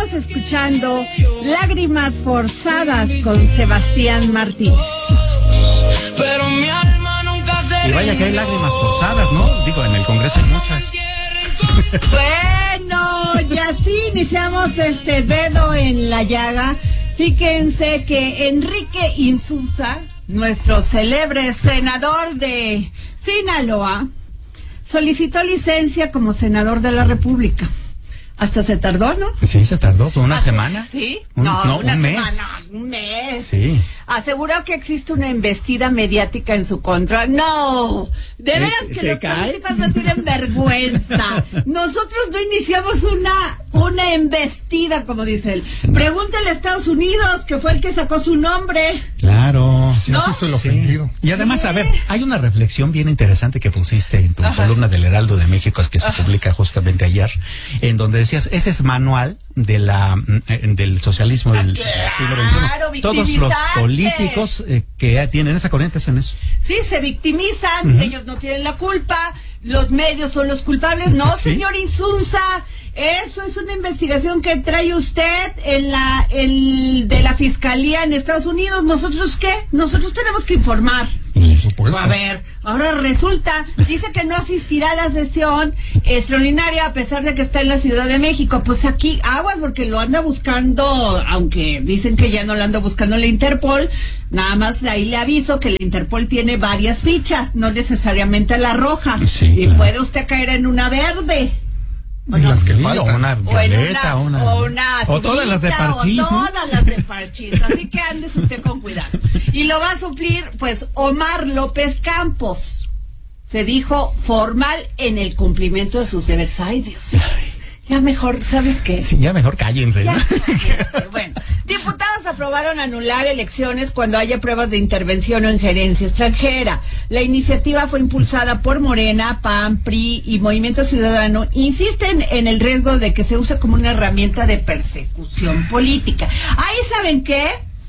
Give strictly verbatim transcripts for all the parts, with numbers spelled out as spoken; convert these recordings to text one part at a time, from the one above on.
Estamos escuchando Lágrimas Forzadas con Sebastián Martínez. Pero mi alma nunca se... Y vaya que hay lágrimas forzadas, ¿no? Digo, en el Congreso hay muchas. Bueno, y así iniciamos este dedo en la llaga. Fíjense que Enrique Insusa, nuestro célebre senador de Sinaloa, solicitó licencia como senador de la República. Hasta se tardó, ¿no? Sí, se tardó, ¿fue una semana? Sí, un, no, no, una un mes. semana, un mes. Sí. Aseguró que existe una embestida mediática en su contra. No, de veras que los políticos no tienen vergüenza. Nosotros no iniciamos una una embestida, como dice él. Pregúntale a Estados Unidos, que fue el que sacó su nombre. Claro. Sí, ¿no? Así soy el ofendido. Y además, a ver, hay una reflexión bien interesante que pusiste en tu Ajá. columna del Heraldo de México, es que se Ajá. publica justamente ayer, en donde decías, ese es manual de la del socialismo del claro, siglo veintiuno. Todos los políticos eh, que tienen esa corriente hacen eso. Sí, se victimizan, uh-huh. ellos no tienen la culpa, los medios son los culpables. No, ¿sí? Señor Insunza, eso es una investigación que trae usted en la el, de la Fiscalía en Estados Unidos. ¿Nosotros qué? Nosotros tenemos que informar. Por supuesto. A ver, ahora resulta, dice que no asistirá a la sesión extraordinaria a pesar de que está en la Ciudad de México. Pues aquí aguas, porque lo anda buscando, aunque dicen que ya no lo anda buscando la Interpol. Nada más ahí le aviso que la Interpol tiene varias fichas, no necesariamente la roja. Sí, y claro. puede usted caer en una verde. O no, las que faltan. O una violeta, o una, una, o, una o todas las de Parchís, o ¿no? todas las de Parchís. Así que andes usted con cuidado. Y lo va a suplir, pues, Omar López Campos. Se dijo formal en el cumplimiento de sus deberes. Ay, Dios. Ya mejor, ¿sabes qué? Sí, ya mejor cállense, ya ¿no? cállense. Bueno, diputados aprobaron anular elecciones cuando haya pruebas de intervención o injerencia extranjera. La iniciativa fue impulsada por Morena, P A N, P R I y Movimiento Ciudadano. Insisten en el riesgo de que se use como una herramienta de persecución política. Ahí, ¿saben qué?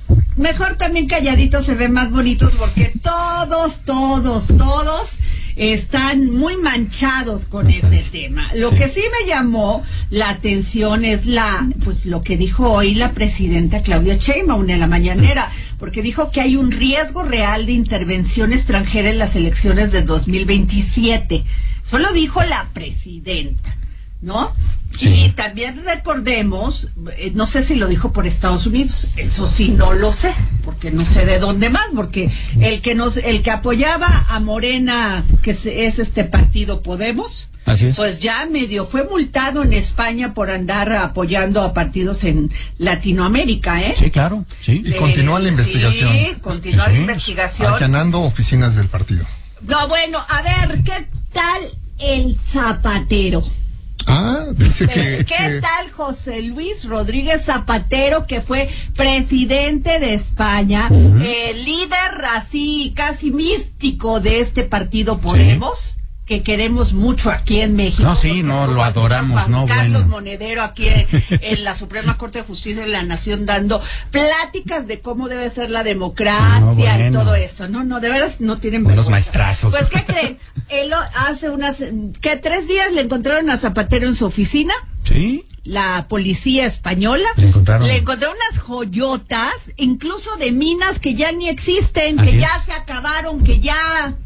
Mejor también calladitos se ven más bonitos, porque todos, todos, todos están muy manchados con ese tema. Lo sí. que sí me llamó la atención es la, pues lo que dijo hoy la presidenta Claudia Sheinbaum en la mañanera, porque dijo que hay un riesgo real de intervención extranjera en las elecciones de dos mil veintisiete. Eso lo dijo la presidenta, ¿no? Sí. Y también recordemos, eh, no sé si lo dijo por Estados Unidos, eso sí no lo sé, porque no sé de dónde más, porque el que nos, el que apoyaba a Morena, que es, es este partido Podemos, Así es. pues ya medio fue multado en España por andar apoyando a partidos en Latinoamérica, ¿eh? Sí, claro, sí. Y continúa la investigación. Sí, continúa sí, la investigación. Allanando oficinas del partido. No, bueno, a ver, ¿qué tal el Zapatero? Ah, dice que... ¿Qué que... tal José Luis Rodríguez Zapatero, que fue presidente de España, uh-huh. el líder así casi místico de este partido Podemos? Sí. Que queremos mucho aquí en México. No, sí, no, lo adoramos, Juan no, Carlos bueno. Monedero aquí en, en la Suprema Corte de Justicia de la Nación dando pláticas de cómo debe ser la democracia no, bueno. y todo esto. No, no, de veras no tienen vergüenza. Los maestrazos. Pues, ¿qué creen? Él hace unas, ¿qué? Tres días le encontraron a Zapatero en su oficina. Sí. La policía española le encontraron, le encontraron unas joyotas, incluso de minas que ya ni existen, ¿así? Que ya se acabaron, que ya...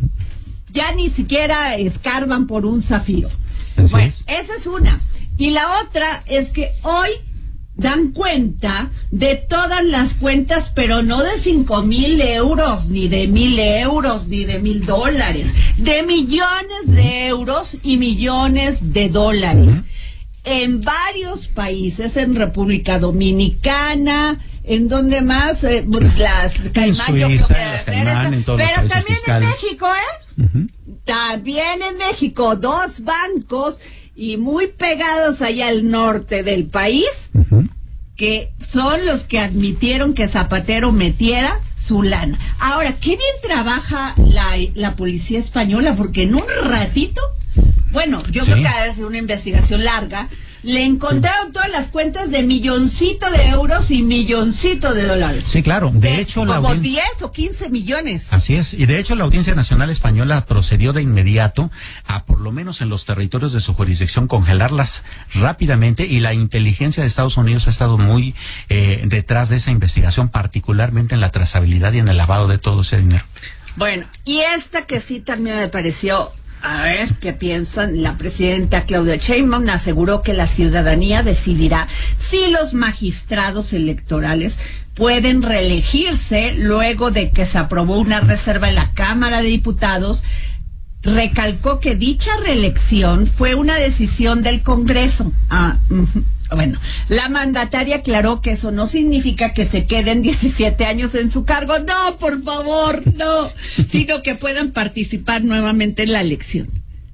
ya ni siquiera escarban por un zafiro. Así bueno, es. Esa es una. Y la otra es que hoy dan cuenta de todas las cuentas, pero no de cinco mil euros, ni de mil euros, ni de mil dólares, de millones de euros y millones de dólares. Uh-huh. En varios países, en República Dominicana, en donde más, eh, pues las Caimán, yo creo que debe ser esa, pero también fiscales. En México, ¿eh? Uh-huh. También en México, dos bancos y muy pegados allá al norte del país, uh-huh. que son los que admitieron que Zapatero metiera su lana. Ahora, qué bien trabaja la, la policía española, porque en un ratito, bueno, yo sí. creo que ha de ser una investigación larga, le encontraron todas las cuentas de milloncito de euros y milloncito de dólares. Sí, claro. De, de hecho, como la audien... diez o quince millones. Así es. Y de hecho, la Audiencia Nacional Española procedió de inmediato a, por lo menos en los territorios de su jurisdicción, congelarlas rápidamente, y la inteligencia de Estados Unidos ha estado muy eh, detrás de esa investigación, particularmente en la trazabilidad y en el lavado de todo ese dinero. Bueno, y esta que sí también me pareció, a ver qué piensan. La presidenta Claudia Sheinbaum aseguró que la ciudadanía decidirá si los magistrados electorales pueden reelegirse luego de que se aprobó una reserva en la Cámara de Diputados. Recalcó que dicha reelección fue una decisión del Congreso. Ah, bueno, la mandataria aclaró que eso no significa que se queden diecisiete años en su cargo. No, por favor, no. Sino que puedan participar nuevamente en la elección.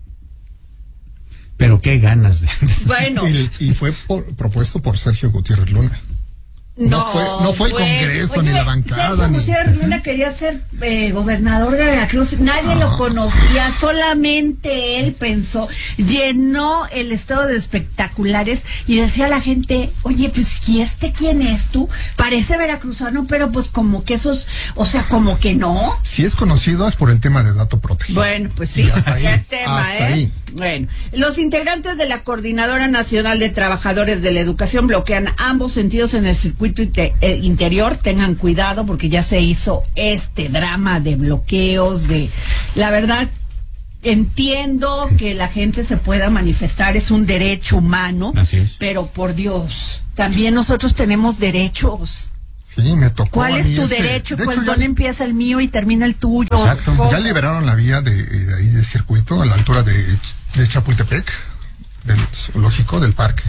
Pero qué ganas de... Bueno. Y, y fue por, propuesto por Sergio Gutiérrez Luna. No, no fue, no fue el pues, Congreso, oye, ni la bancada. Sergio ni... Gutiérrez Luna quería ser eh, gobernador de Veracruz. Nadie ah. lo conocía, solamente él pensó. Llenó el estado de espectaculares y decía a la gente, oye, pues, ¿y este quién es tú? Parece veracruzano, pero pues como que esos, o sea, como que no. Si es conocido es por el tema de dato protegido. Bueno, pues sí, hasta ese ahí, tema, hasta ¿eh? Ahí. Bueno, los integrantes de la Coordinadora Nacional de Trabajadores de la Educación bloquean ambos sentidos en el circuito inter- eh, interior. Tengan cuidado porque ya se hizo este drama de bloqueos, de... La verdad, entiendo que la gente se pueda manifestar, es un derecho humano. Así es. Pero por Dios, también nosotros tenemos derechos. Sí, me tocó. ¿Cuál a es mí tu ese... derecho? De ¿Cuándo hecho, ya... empieza el mío y termina el tuyo? Exacto. ¿Cómo? Ya liberaron la vía de, de ahí de circuito a la altura de, de Chapultepec, del zoológico, del parque.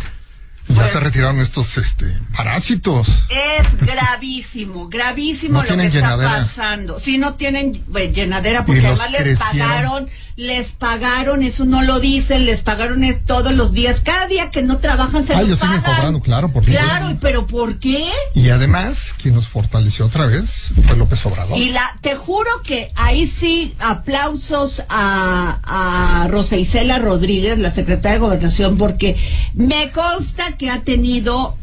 Ya Pues, se retiraron estos este parásitos. Es gravísimo, gravísimo No lo que está llenadera. pasando. Sí, no tienen eh, llenadera porque Y los además les crecieron. pagaron, les pagaron, eso no lo dicen, les pagaron es todos los días, cada día que no trabajan se Ah, los ellos siguen pagan. cobrando, claro, por fin. Claro, pero ¿por qué? Y además, quien nos fortaleció otra vez fue López Obrador. Y la, te juro que ahí sí, aplausos a, a Rosa Isela Rodríguez, la secretaria de Gobernación, porque me consta que ha tenido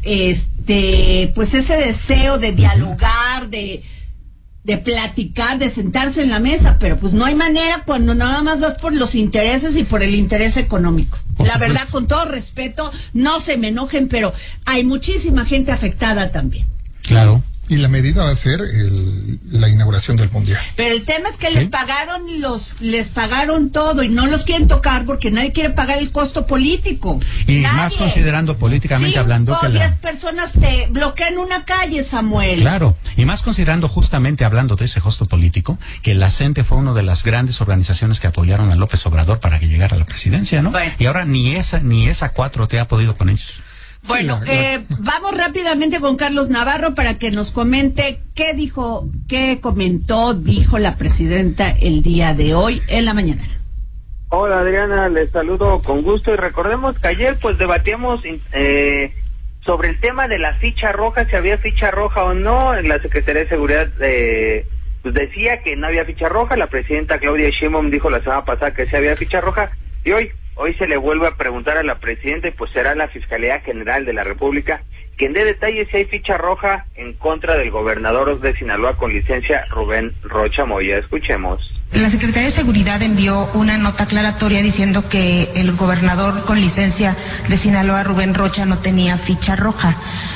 este, pues ese deseo de dialogar, de, de platicar, de sentarse en la mesa, pero pues no hay manera cuando nada más vas por los intereses y por el interés económico. Por la supuesto. verdad, con todo respeto, no se me enojen, pero hay muchísima gente afectada también. Claro. Y la medida va a ser el, la inauguración del Mundial. Pero el tema es que ¿Sí? les pagaron los, les pagaron todo y no los quieren tocar porque nadie quiere pagar el costo político. Y Nadie. más considerando políticamente Cinco hablando que o la... diez personas te bloquean una calle, Samuel. Claro, y más considerando justamente hablando de ese costo político, que la CENTE fue una de las grandes organizaciones que apoyaron a López Obrador para que llegara a la presidencia, ¿no? Bueno. Y ahora ni esa ni esa cuatro T ha podido con ellos. Bueno, Sí, la- eh, vamos rápidamente con Carlos Navarro para que nos comente qué dijo, qué comentó, dijo la presidenta el día de hoy en la mañana. Hola Adriana, les saludo con gusto y recordemos que ayer pues debatíamos eh, sobre el tema de la ficha roja, si había ficha roja o no. La Secretaría de Seguridad eh, pues decía que no había ficha roja, la presidenta Claudia Sheinbaum dijo la semana pasada que sí había ficha roja y hoy Hoy se le vuelve a preguntar a la presidenta y pues será la Fiscalía General de la República quien dé detalles si hay ficha roja en contra del gobernador de Sinaloa con licencia Rubén Rocha Moya. Escuchemos. La Secretaría de Seguridad envió una nota aclaratoria diciendo que el gobernador con licencia de Sinaloa, Rubén Rocha, no tenía ficha roja.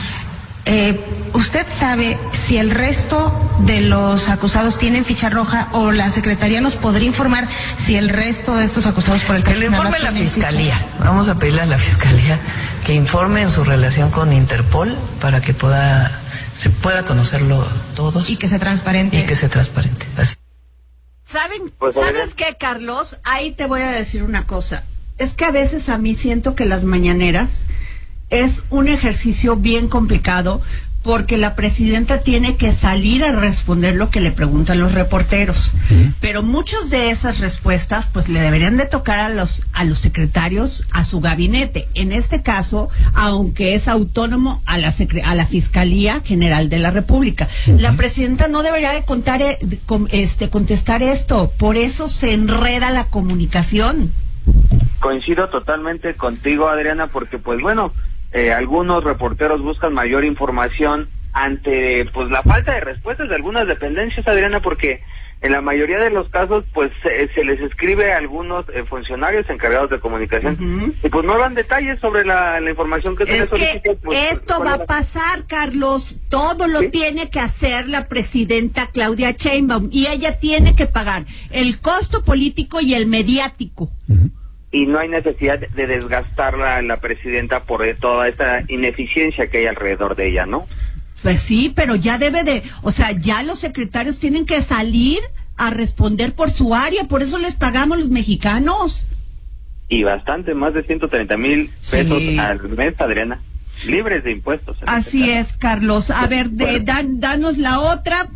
Eh, ¿Usted sabe si el resto de los acusados tienen ficha roja o la Secretaría nos podría informar si el resto de estos acusados por el caso Que le Sinaloa informe la tienen Fiscalía. ficha? Vamos a pedirle a la Fiscalía que informe en su relación con Interpol para que pueda se pueda conocerlo todos Y que se transparente. y que sea transparente. Así. ¿Saben? Pues, ¿Sabes Adrián. qué, Carlos? Ahí te voy a decir una cosa. Es que a veces a mí siento que las mañaneras es un ejercicio bien complicado porque la presidenta tiene que salir a responder lo que le preguntan los reporteros. Uh-huh. Pero muchas de esas respuestas pues le deberían de tocar a los a los secretarios, a su gabinete. En este caso, aunque es autónomo, a la secre- a la Fiscalía General de la República. Uh-huh. La presidenta no debería de contar eh, de, con, este contestar esto, por eso se enreda la comunicación. coincido totalmente contigo, Adriana, porque pues bueno, eh, algunos reporteros buscan mayor información ante pues la falta de respuestas de algunas dependencias, Adriana, porque en la mayoría de los casos pues eh, se les escribe a algunos eh, funcionarios encargados de comunicación uh-huh. y pues no dan detalles sobre la, la información que se les solicita. Es pues, que esto va a pasar, Carlos, todo lo ¿Sí? tiene que hacer la presidenta Claudia Sheinbaum y ella tiene que pagar el costo político y el mediático. Uh-huh. Y no hay necesidad de desgastarla la presidenta por toda esta ineficiencia que hay alrededor de ella, ¿no? Pues sí, pero ya debe de, o sea, ya los secretarios tienen que salir a responder por su área, por eso les pagamos los mexicanos. Y bastante, más de ciento treinta mil pesos sí. al mes, Adriana, libres de impuestos. Así este es, Carlos. A ver, de, dan, danos la otra.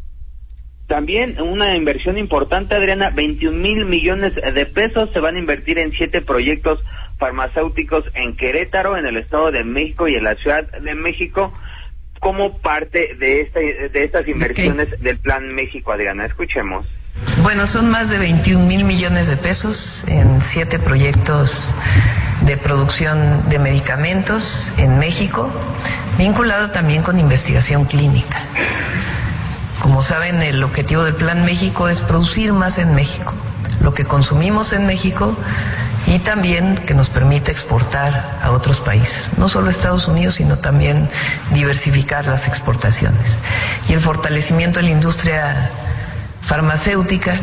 También una inversión importante, Adriana, veintiún mil millones de pesos se van a invertir en siete proyectos farmacéuticos en Querétaro, en el Estado de México y en la Ciudad de México, como parte de esta, de estas inversiones okay. del Plan México, Adriana. Escuchemos. Bueno, son más de veintiún mil millones de pesos en siete proyectos de producción de medicamentos en México, vinculado también con investigación clínica. Como saben, el objetivo del Plan México es producir más en México, lo que consumimos en México, y también que nos permite exportar a otros países, no solo a Estados Unidos, sino también diversificar las exportaciones. Y el fortalecimiento de la industria farmacéutica.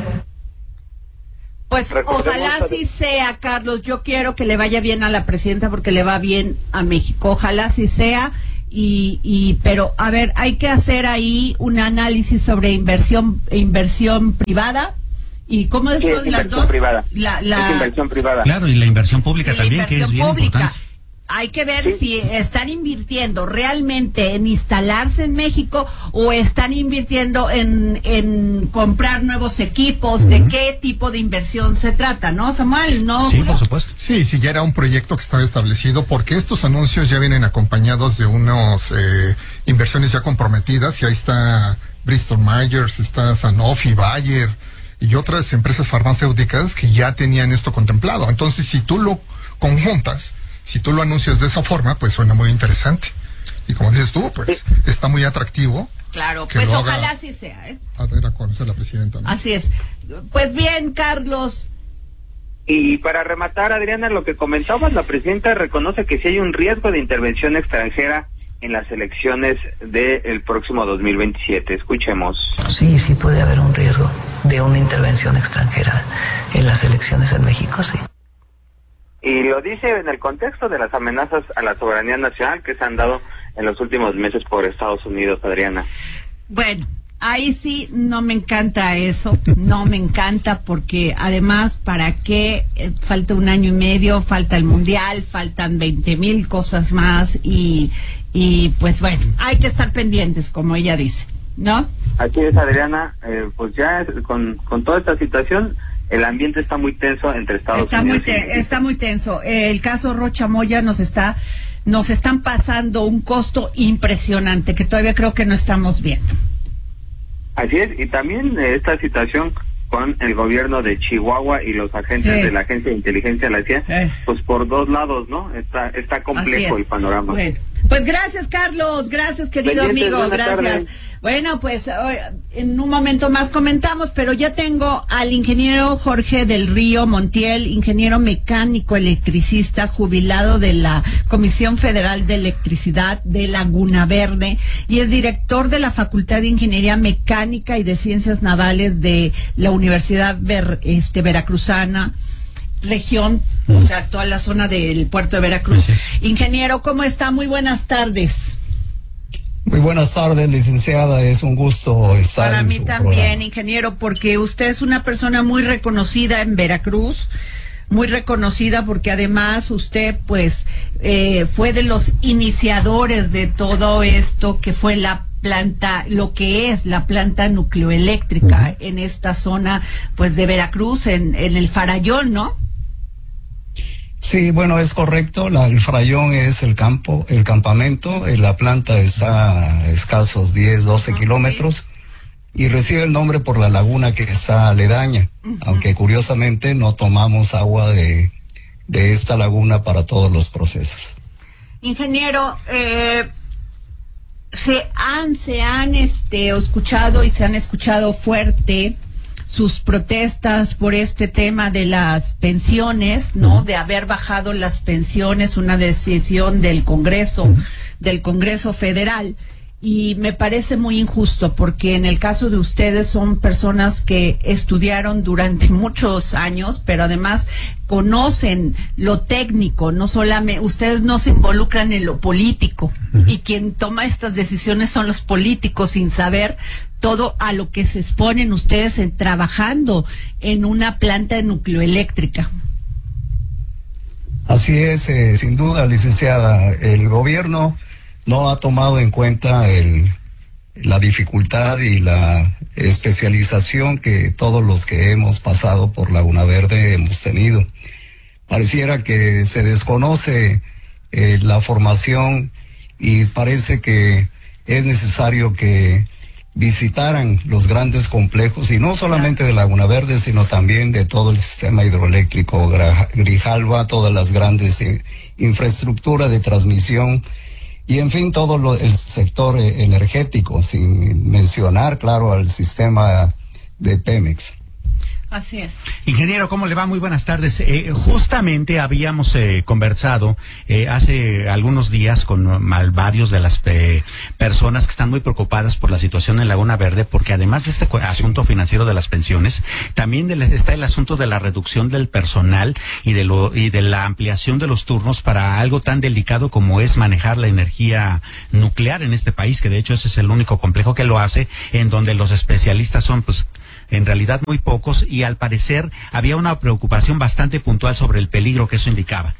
Pues ojalá así sea, Carlos. Yo quiero que le vaya bien a la presidenta porque le va bien a México. Ojalá así sea. Y, y pero a ver, hay que hacer ahí un análisis sobre inversión inversión privada. ¿Y cómo sí, son es las dos? Privada. La, la... Es inversión privada. Claro, y la inversión pública la también, inversión que es bien pública. importante. Hay que ver sí. si están invirtiendo realmente en instalarse en México o están invirtiendo en, en comprar nuevos equipos. Uh-huh. ¿De qué tipo de inversión se trata, no, Samuel? ¿No? Sí, por supuesto. Sí, sí, ya era un proyecto que estaba establecido, porque estos anuncios ya vienen acompañados de unas eh, inversiones ya comprometidas, y ahí está Bristol Myers, está Sanofi, Bayer y otras empresas farmacéuticas que ya tenían esto contemplado. Entonces, si tú lo conjuntas, si tú lo anuncias de esa forma, pues suena muy interesante. Y como dices tú, pues sí. está muy atractivo. Claro, pues ojalá así sea, ¿eh? A ver, a conocer la presidenta, ¿no? Así es. Pues bien, Carlos. Y para rematar, Adriana, lo que comentabas, la presidenta reconoce que sí hay un riesgo de intervención extranjera en las elecciones del próximo dos mil veintisiete. Escuchemos. Sí, sí puede haber un riesgo de una intervención extranjera en las elecciones en México, sí. Y lo dice en el contexto de las amenazas a la soberanía nacional que se han dado en los últimos meses por Estados Unidos, Adriana. Bueno, ahí sí no me encanta eso, no me encanta, porque además, ¿para qué? Falta un año y medio, falta el Mundial, faltan veinte mil cosas más y, y pues bueno, hay que estar pendientes, como ella dice, ¿no? Así es, Adriana, eh, pues ya con, con toda esta situación, el ambiente está muy tenso entre Estados está Unidos muy te, y está muy tenso. Eh, el caso Rocha Moya nos está nos están pasando un costo impresionante que todavía creo que no estamos viendo. Así es, y también eh, esta situación con el gobierno de Chihuahua y los agentes sí. de la Agencia de Inteligencia de la C I A, eh. pues por dos lados, ¿no? Está está complejo el panorama. Bueno, pues gracias, Carlos, gracias, querido Pendientes, amigo, gracias. Tarde. Bueno, pues en un momento más comentamos, pero ya tengo al ingeniero Jorge del Río Montiel, ingeniero mecánico electricista, jubilado de la Comisión Federal de Electricidad de Laguna Verde, y es director de la Facultad de Ingeniería Mecánica y de Ciencias Navales de la Universidad Ver, este, Veracruzana, región, mm. o sea, toda la zona del puerto de Veracruz. Sí. Ingeniero, ¿cómo está? Muy buenas tardes. Muy buenas tardes, licenciada, es un gusto estar Para en mí su también, programa. Ingeniero, porque usted es una persona muy reconocida en Veracruz, muy reconocida porque además usted, pues, eh, fue de los iniciadores de todo esto que fue la planta, lo que es la planta nucleoeléctrica uh-huh. en esta zona, pues, de Veracruz, en, en el Farallón, ¿no? Sí, bueno, es correcto. La, el Farallón es el campo, el campamento. Eh, la planta está a escasos diez, doce okay. kilómetros y recibe el nombre por la laguna que está aledaña, uh-huh. aunque curiosamente no tomamos agua de de esta laguna para todos los procesos. Ingeniero, eh, se han, se han este, escuchado y se han escuchado fuerte sus protestas por este tema de las pensiones, ¿no? Uh-huh. De haber bajado las pensiones, una decisión del Congreso, uh-huh. del Congreso Federal. Y me parece muy injusto porque en el caso de ustedes son personas que estudiaron durante muchos años, pero además conocen lo técnico, no solamente, ustedes no se involucran en lo político, uh-huh. y quien toma estas decisiones son los políticos sin saber todo a lo que se exponen ustedes en, trabajando en una planta nucleoeléctrica. Así es, eh, sin duda, licenciada, el gobierno no ha tomado en cuenta el, la dificultad y la especialización que todos los que hemos pasado por Laguna Verde hemos tenido. Pareciera que se desconoce eh, la formación y parece que es necesario que visitaran los grandes complejos, y no solamente de Laguna Verde, sino también de todo el sistema hidroeléctrico Grijalva, todas las grandes eh, infraestructuras de transmisión, y en fin, todo lo, el sector eh, energético, sin mencionar, claro, al sistema de Pemex. Así es. Ingeniero, ¿cómo le va? Muy buenas tardes. Eh, justamente habíamos eh, conversado eh, hace algunos días con mal, varios de las eh, personas que están muy preocupadas por la situación en Laguna Verde, porque además de este sí. asunto financiero de las pensiones, también de, está el asunto de la reducción del personal y de, lo, y de la ampliación de los turnos para algo tan delicado como es manejar la energía nuclear en este país, que de hecho ese es el único complejo que lo hace, en donde los especialistas son pues en realidad muy pocos, y al parecer había una preocupación bastante puntual sobre el peligro que eso indicaba.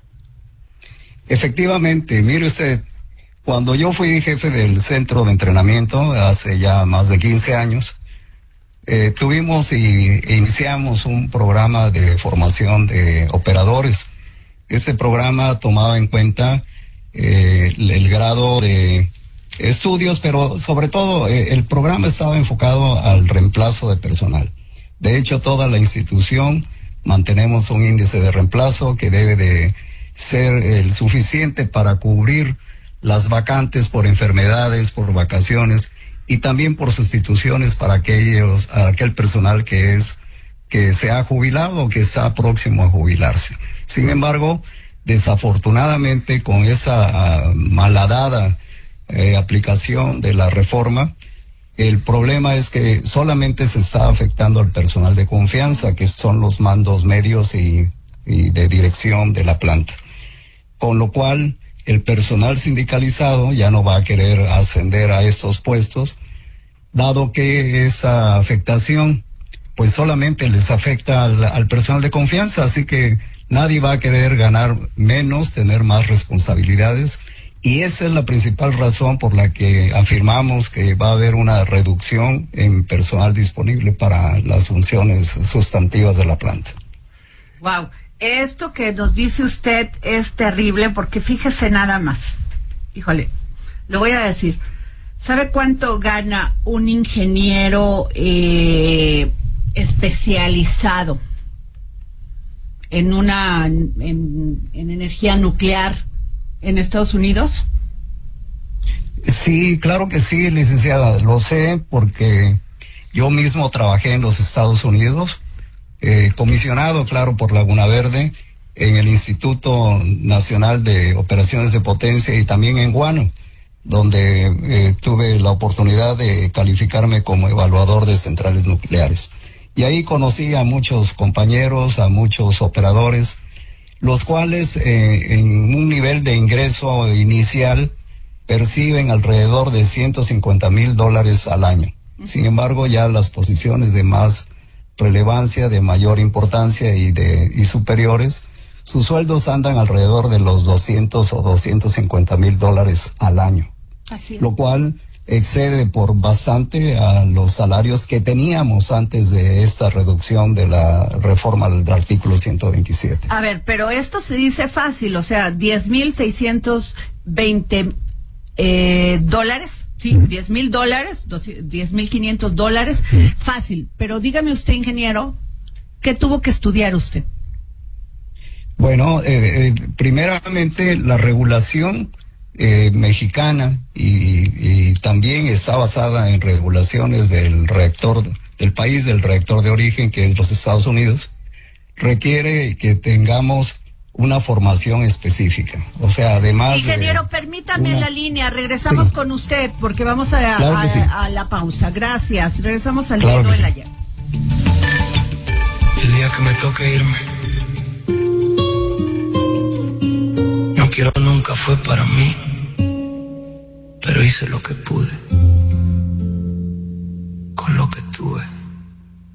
Efectivamente, mire usted, cuando yo fui jefe del centro de entrenamiento hace ya más de quince años, eh, tuvimos y e iniciamos un programa de formación de operadores. Este programa tomaba en cuenta eh, el, el grado de estudios, pero sobre todo eh, el programa estaba enfocado al reemplazo de personal. De hecho, toda la institución mantenemos un índice de reemplazo que debe de ser el eh, suficiente para cubrir las vacantes por enfermedades, por vacaciones y también por sustituciones para aquellos, aquel personal que es que se ha jubilado o que está próximo a jubilarse. Sin embargo, desafortunadamente, con esa uh, malhadada Eh, aplicación de la reforma, el problema es que solamente se está afectando al personal de confianza, que son los mandos medios y, y de dirección de la planta, con lo cual el personal sindicalizado ya no va a querer ascender a estos puestos, dado que esa afectación pues solamente les afecta al, al personal de confianza, así que nadie va a querer ganar menos, tener más responsabilidades. Y esa es la principal razón por la que afirmamos que va a haber una reducción en personal disponible para las funciones sustantivas de la planta. Wow, esto que nos dice usted es terrible, porque fíjese nada más. Híjole, lo voy a decir. ¿Sabe cuánto gana un ingeniero eh, especializado en una en, en energía nuclear en Estados Unidos? Sí, claro que sí, licenciada, lo sé porque yo mismo trabajé en los Estados Unidos, eh, comisionado, claro, por Laguna Verde, en el Instituto Nacional de Operaciones de Potencia y también en Guano, donde eh, tuve la oportunidad de calificarme como evaluador de centrales nucleares. Y ahí conocí a muchos compañeros, a muchos operadores, los cuales eh, en un nivel de ingreso inicial perciben alrededor de ciento cincuenta mil dólares al año. Sin embargo, ya las posiciones de más relevancia, de mayor importancia y de y superiores, sus sueldos andan alrededor de los doscientos o doscientos cincuenta mil dólares al año. Así es. Lo cual excede por bastante a los salarios que teníamos antes de esta reducción de la reforma del artículo ciento veintisiete. A ver, pero esto se dice fácil, o sea, diez mil seiscientos veinte eh, dólares, sí, uh-huh. diez mil dólares, diez mil quinientos dólares, uh-huh. fácil. Pero dígame usted, ingeniero, ¿qué tuvo que estudiar usted? Bueno, eh, eh, primeramente la regulación eh, mexicana y, y también está basada en regulaciones del reactor, del país del reactor de origen, que es los Estados Unidos, requiere que tengamos una formación específica. O sea, además Ingeniero, de permítame una... en la línea, regresamos sí. con usted porque vamos a, claro a, sí. a la pausa. Gracias, regresamos al claro dedo en sí. la llaga. El día que me toque irme, no quiero nunca fue para mí, pero hice lo que pude.